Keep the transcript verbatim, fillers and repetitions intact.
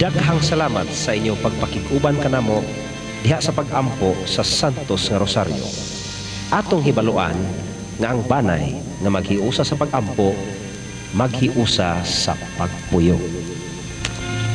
Daghang salamat sa inyong pagpakig-uban kanamo diha sa pag-ampo sa Santos nga Rosario. Atong hibaluan nga ang banay nga maghiusa sa pag-ampo, maghiusa sa pagpuyo.